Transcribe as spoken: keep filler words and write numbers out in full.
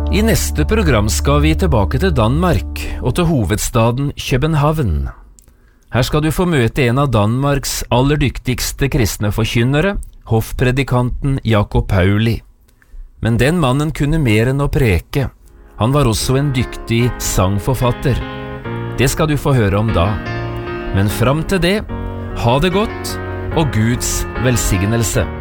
I neste program skal vi tilbake til Danmark og til hovedstaden København. Her skal du få møte en av Danmarks aller dyktigste kristne forkynnere, hoffpredikanten Jakob Pauli. Men den mannen kunne mer enn å preke. Han var også en dyktig sangforfatter. Det skal du få høre om da. Men fram til det, ha det godt og Guds velsignelse.